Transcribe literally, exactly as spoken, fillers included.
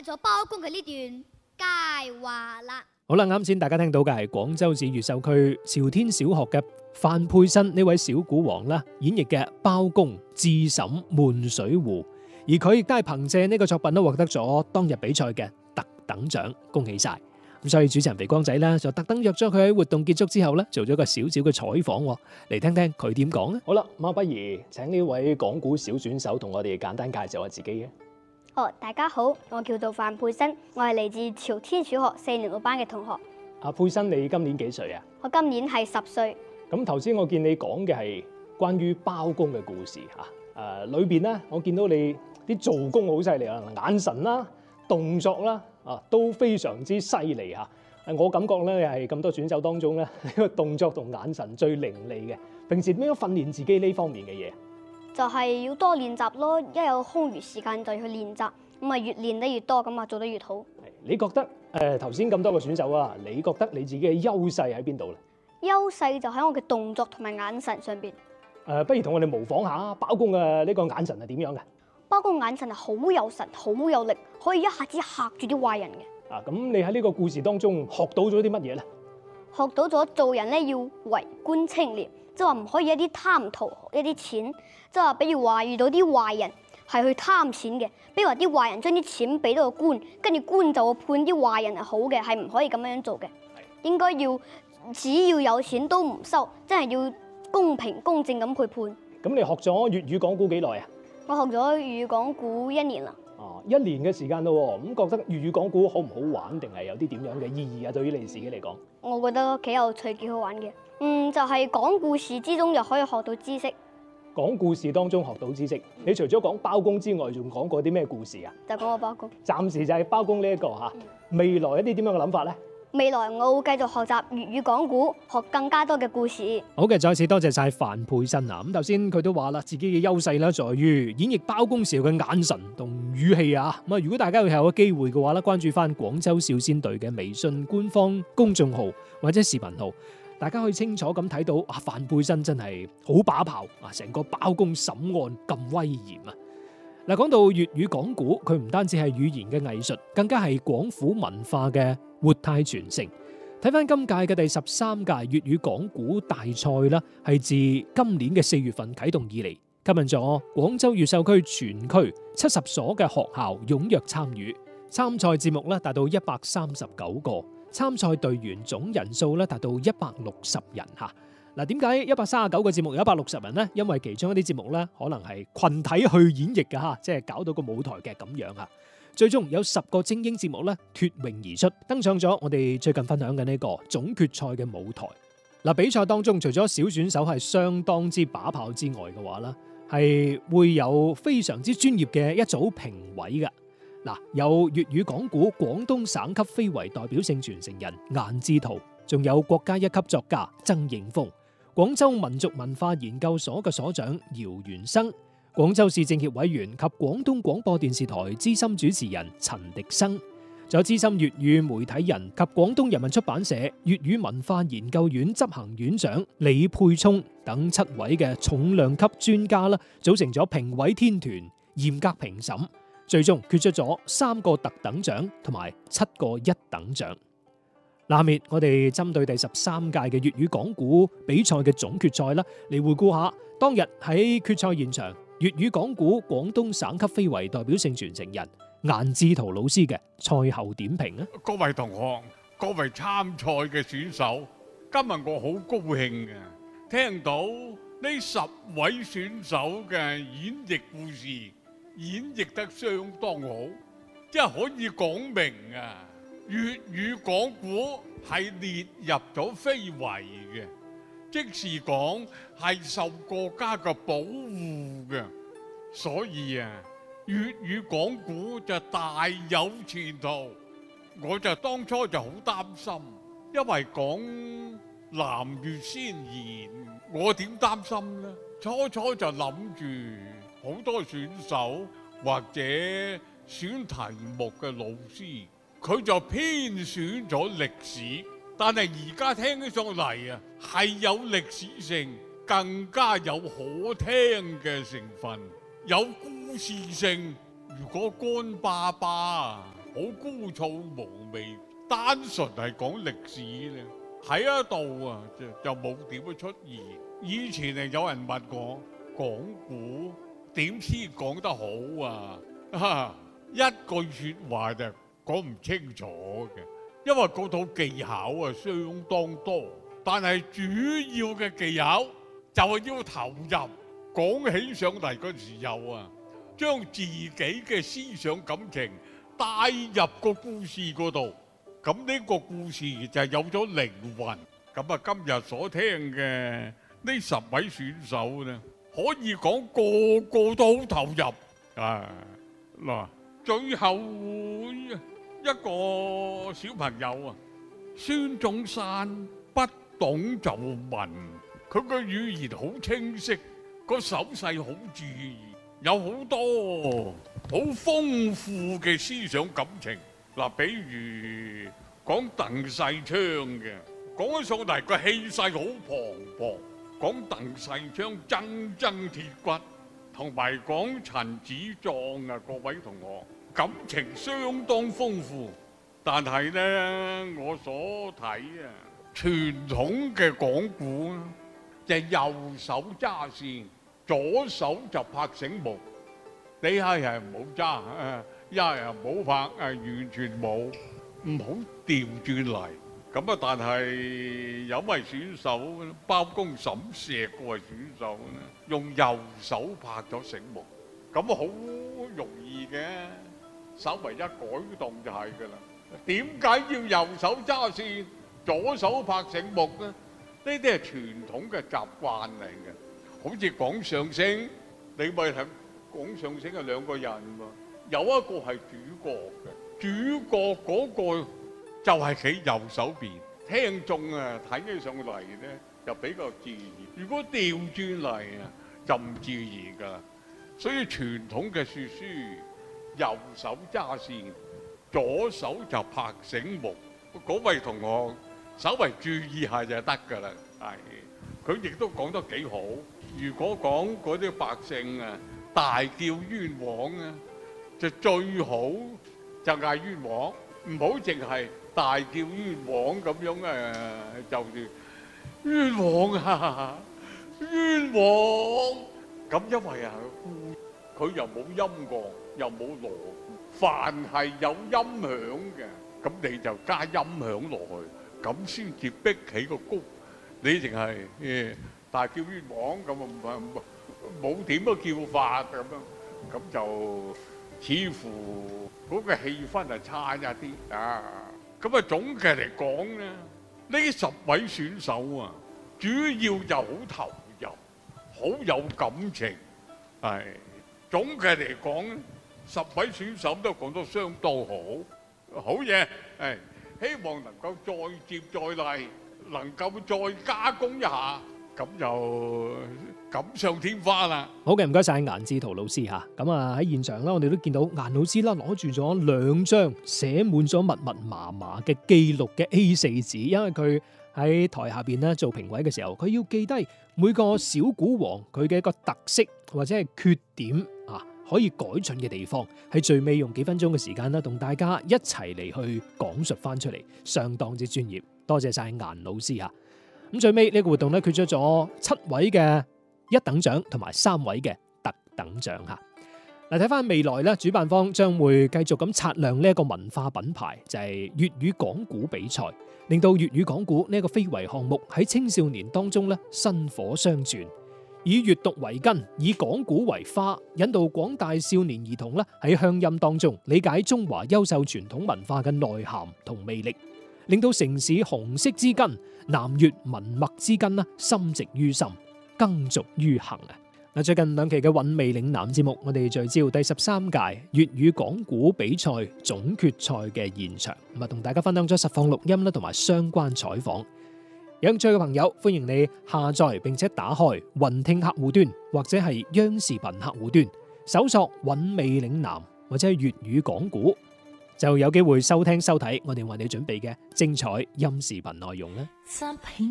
咗包公嘅呢段佳話啦。 好啦，啱先大家聽到嘅係廣州市越秀區朝天小學嘅范佩新呢位小鼓王啦，演繹嘅包公智審悶水湖，而佢亦都係憑借呢個作品都獲得咗當日比賽嘅特等獎，恭喜晒！咁所以主持人肥光仔咧就特登約咗佢喺活動結束之後咧，做咗個少少嘅採訪，嚟聽聽佢點講咧。好啦，咁不如請呢位講古小選手同我哋簡單介紹下自己啊。 哦，大家好，我叫做范佩新，我係嚟自朝天小學四年六班嘅同學。 阿佩新，你今年幾歲啊？ 我今年係十歲。 咁頭先我見你講嘅係關於包公嘅故事嚇，誒裏邊咧我見到你啲做工好犀利啊，眼神啦、動作啦。啊，都非常之犀利嚇！我感覺咧係咁多選手當中咧，呢個動作同眼神最伶俐嘅。平時點樣訓練自己呢方面嘅嘢？ 就係要多練習咯，一有空餘時間就要去練習，咁啊越練得越多，咁啊做得越好。 你覺得誒頭先咁多個選手啊，你覺得你自己嘅優勢喺邊度咧？ 優勢就喺我嘅動作同埋眼神上邊。誒、 呃，不如同我哋模仿下包公嘅呢個眼神係點樣嘅？ 包公眼神係好有神、好有力，可以一下子嚇住啲壞人嘅。 啊，咁你喺呢個故事當中學到咗啲乜嘢咧？ 學到咗做人咧要為官清廉，即係話唔可以一啲貪圖一啲錢，即係話比如話遇到啲壞人係去貪錢嘅，比如話啲壞人將啲錢俾到個官，跟住官就判啲壞人係好嘅，係唔可以咁樣做嘅。應該要只要有錢都唔收，即係要公平公正咁去判。 咁你學咗粵語講古幾耐啊？ 我學咗粵語講古一年啦。 哦，一年嘅時間咯，咁覺得粵語講古好唔好玩，定係有啲點樣嘅意義啊？對於你自己嚟講， 我覺得幾有趣、幾好玩嘅。嗯，就係講故事之中又可以學到知識。 講故事當中學到知識，你除咗講包公之外，仲講過啲咩故事啊？ 就講個包公。 暫時就係包公呢一個嚇，未來一啲點樣嘅諗法咧？ 未來我會繼續學習粵語講古，學更加多嘅故事。 好嘅，再次多謝晒范佩新啊！咁頭先佢都話啦，自己嘅優勢咧，在於演繹包公時候嘅眼神同語氣啊。咁啊，如果大家有個機會嘅話咧，關注翻廣州少先隊嘅微信官方公眾號或者視頻號，大家可以清楚咁睇到啊，范佩新真係好把炮啊！成個包公審案咁威嚴啊！嗱，講到粵語講古，佢唔單止係語言嘅藝術，更加係廣府文化嘅活態傳承。睇翻今屆嘅第十三屆粵語講古大賽啦，係自今年嘅四月份啟動以嚟，吸引咗廣州越秀區全區七十所嘅學校踴躍參與。參賽節目咧達到一百三十九個，參賽隊員總人數咧達到一百六十人嚇。嗱，點解一百三十九個節目有一百六十人呢？因為其中一啲節目咧，可能係群體去演繹嘅嚇，即係搞到個舞台嘅咁樣嚇。最終有十個精英節目咧脫穎而出，登上咗我哋最近分享嘅呢個總決賽嘅舞台。嗱，比賽當中除咗小選手係相當之把炮之外嘅話咧，係會有非常之專業嘅一組評委嘅。嗱，有粵語講古廣東省級非遺代表性傳承人顏志圖，仲有國家一級作家曾應峰。廣州民族文化研究所嘅所長姚元生，廣州市政協委員及廣東廣播電視台資深主持人陳迪生，仲有資深粵語媒體人及廣東人民出版社粵語文化研究院執行院長李沛聰等七位嘅重量級專家啦，組成咗評委天團，嚴格評審，最終決出咗三個特等獎同埋七個一等獎。下面我哋針對第十三屆嘅粵語講古比賽嘅總決賽啦，嚟回顧下當日喺決賽現場粵語講古廣東省級非遺代表性傳承人顏志圖老師嘅賽後點評啊！ 各位同學、各位參賽嘅選手，今日我好高興嘅，聽到呢十位選手嘅演繹故事，演繹得相當好，即係可以講明啊！粵語講古係列入咗非遺嘅，即是講係受國家嘅保護嘅，所以啊，粵語講古就大有前途。我就當初就好擔心，因為講南粵先言，我點擔心呢？初初就諗住好多選手或者選題目嘅老師，佢就偏選咗歷史，但係而家聽起上嚟啊，係有歷史性，更加有可聽嘅成分，有故事性。如果乾巴巴好枯燥無味，單純係講歷史咧，喺一度啊就就冇點樣出現。以前係有人問我講古點先講得好啊？啊一句説話就講唔清楚嘅，因為嗰套技巧啊相當多，但係主要嘅技巧就係要投入。講起上嚟嗰時候啊，將自己嘅思想感情帶入個故事嗰度，咁呢個故事就係有咗靈魂。咁啊，今日所聽嘅呢十位選手呢，可以講個個都好投入啊！嗱，最後一個小朋友啊，孫中山不懂就問，佢個語言好清晰，個手勢好注意，有好多好豐富嘅思想感情。嗱，比如講鄧世昌嘅，講起上嚟個氣勢好磅礴；講鄧世昌錚錚鐵骨，同埋講陳子壯啊，各位同學感情相當豐富。但係呢，我所睇啊，傳統嘅講古啊，就係右手揸線，左手就拍醒目。你係係唔好揸，一係唔好拍，係完全冇，唔好調轉嚟。咁啊，但係有位選手包公審石嗰位選手咧，用右手拍咗醒目，咁啊好容易嘅，稍為一改動就係㗎啦。點解要右手揸線，左手拍醒目咧？呢啲係傳統嘅習慣嚟嘅，好似講相聲，你咪睇講相聲係兩個人喎，有一個係主角嘅，主角嗰個就係企右手邊，聽眾啊睇起上嚟咧就比較自然。如果調轉嚟啊，就唔自然㗎。所以傳統嘅説書，右手揸線，左手就拍醒目。嗰位同學稍為注意下就得㗎啦。係，佢亦都講得幾好。如果講嗰啲百姓啊大叫冤枉啊，就最好就嗌冤枉，唔好淨係大叫冤枉咁樣誒，就是冤枉啊，冤枉！咁因為啊，佢又冇音樂，又冇鑼，凡係有音響嘅，咁你就加音響落去，咁先至逼起個谷。你淨係誒大叫冤枉咁啊，唔冇點個叫法咁樣，咁就似乎嗰個氣氛係差一啲啊。咁啊，總嘅嚟講咧，呢十位選手啊，主要就好投入，好有感情。係總嘅嚟講，十位選手都講得相當好，好嘢。係希望能夠再接再厲，能夠再加工一下，咁就錦上添花啦。 好嘅，唔該晒顏志圖老師嚇。咁啊喺現場啦，我哋都見到顏老師啦攞住咗兩張寫滿咗密密麻麻嘅記錄嘅 A 四紙，因為佢喺台下邊咧做評委嘅時候，佢要記低每個小古王佢嘅一個特色或者係缺點啊，可以改進嘅地方，喺最尾用幾分鐘嘅時間啦，同大家一齊嚟去講述翻出嚟，相當之專業。多謝晒顏老師嚇。咁最尾呢個活動咧，決出咗七位嘅一等獎同埋三位嘅特等獎嚇。嗱，睇翻未來咧，主辦方將會繼續咁擦亮呢一個文化品牌，就係粵語講古比賽，令到粵語講古呢一個非遺項目喺青少年當中咧薪火相傳，以閱讀為根，以講古為花，引導廣大少年兒童咧喺鄉音當中理解中華優秀傳統文化嘅內涵同魅力，令到城市紅色之根、南粵文脈之根啦，深植於心，耕俗於行啊！嗱，最近兩期嘅韻味嶺南節目，我哋聚焦第十三屆粵語講古比賽總決賽嘅現場，咁啊，同大家分享咗實況錄音啦，同埋相關採訪。有興趣嘅朋友，歡迎你下載並且打開雲聽客戶端或者係央視頻客戶端，搜索韻味嶺南或者係粵語講古，就有機會收聽收睇我哋為你準備嘅精彩音視頻內容啦。